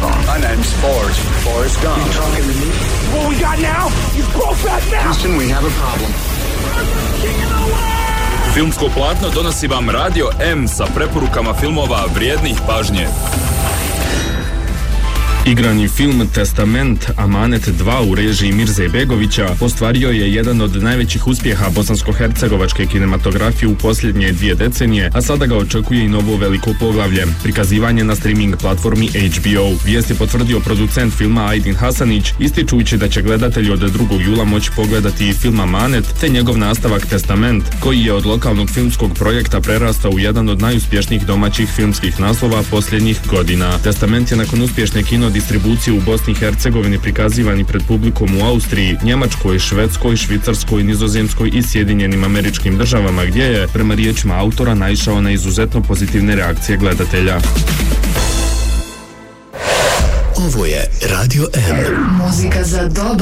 phone. My name's Forrest Gump. You talking to me? What we got now is broke back now. Houston, we have a problem. Filmsko platno donosi vam Radio M sa preporukama filmova vrijednih pažnje. Igrani film Testament Amanet 2 u režiji Mirze Begovića ostvario je jedan od najvećih uspjeha bosansko-hercegovačke kinematografije u posljednje 2 decenije, a sada ga očekuje i novo veliko poglavlje, prikazivanje na streaming platformi HBO. Vijest je potvrdio producent filma Aydin Hasanić, ističujući da će gledatelji od 2. jula moći pogledati i film Amanet, te njegov nastavak Testament, koji je od lokalnog filmskog projekta prerastao u jedan od najuspješnijih domaćih filmskih naslova posljednjih godina. Testament je nakon uspješne distribucije u Bosni i Hercegovini prikazivani pred publikom u Austriji, Njemačkoj, Švedskoj, Švicarskoj, Nizozemskoj i Sjedinjenim Američkim Državama, gdje je, prema riječima autora, naišao na izuzetno pozitivne reakcije gledatelja. Ovo je Radio M. Muzika za dobar